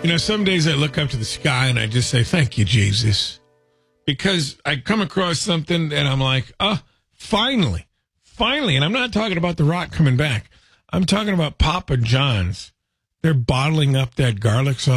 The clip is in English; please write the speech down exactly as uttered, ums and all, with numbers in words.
You know, some days I look up to the sky and I just say, thank you, Jesus. Because I come across something and I'm like, oh, finally, finally. And I'm not talking about The Rock coming back. I'm talking about Papa John's. They're bottling up that garlic sauce.